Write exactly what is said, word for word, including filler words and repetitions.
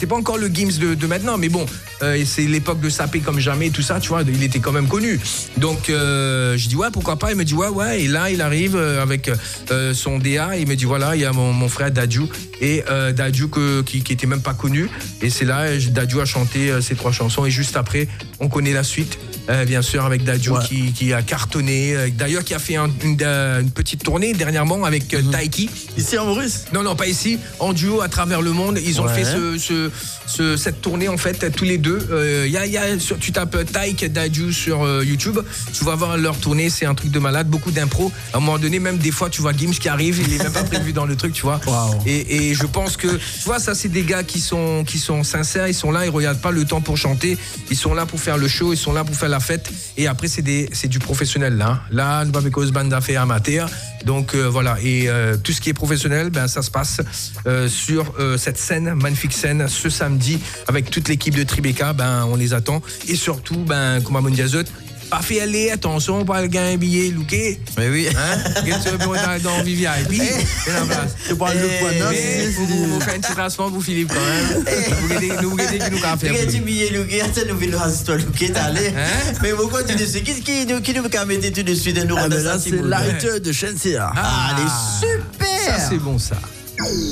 c'était pas encore le Gims de, de maintenant, mais bon, euh, c'est l'époque de Sapé comme jamais, tout ça, tu vois, il était quand même connu. Donc, euh, je dis, ouais, pourquoi pas, il me dit, ouais, ouais, et là, il arrive avec euh, son D A, il me dit, voilà, il y a mon, mon frère Dadju, et euh, Dadju que, qui, qui était même pas connu, et c'est là, Dadju a chanté euh, ces trois chansons, et juste après, on connaît la suite. Euh, bien sûr avec Dadju ouais. qui, qui a cartonné, euh, d'ailleurs qui a fait un, une, une petite tournée dernièrement avec euh, mmh. Taiki. Ici en Maurice? Non, non, pas ici, en duo à travers le monde. Ils ont ouais. fait ce, ce, ce, cette tournée en fait, tous les deux. Euh, y a, y a, tu tapes Taiki Dadju sur euh, YouTube, tu vas voir leur tournée, c'est un truc de malade, beaucoup d'impro. À un moment donné, même des fois, tu vois Gims qui arrive, il est même pas prévu dans le truc, tu vois. Wow. Et, et je pense que, tu vois, ça c'est des gars qui sont, qui sont sincères, ils sont là, ils regardent pas le temps pour chanter, ils sont là pour faire le show, ils sont là pour faire la fête, et après c'est des c'est du professionnel là. Là, nous avons banda fait amateur. Donc euh, voilà, et euh, tout ce qui est professionnel, ben ça se passe euh, sur euh, cette scène, magnifique scène, ce samedi avec toute l'équipe de Tribeca, ben on les attend, et surtout ben comme à Mondiazot, pas fait aller, attention, pas le gars un billet looké. Mais oui. Hein? Qu'est-ce que tu veux dans V V I P? C'est la place. Tu parles de quoi, non? Vous faites un petit transfert pour Philippe quand même. Vous regardez qui nous a fait. Regarde, tu billet looké, attends, nous venons à l'histoire looké, t'allais. Mais pourquoi tu dis c'est qui qui nous qui nous a mis tout de suite de nous rendre ça? C'est l'arrêteur de Shensia. Ah, elle est super! Ça, c'est bon, ça.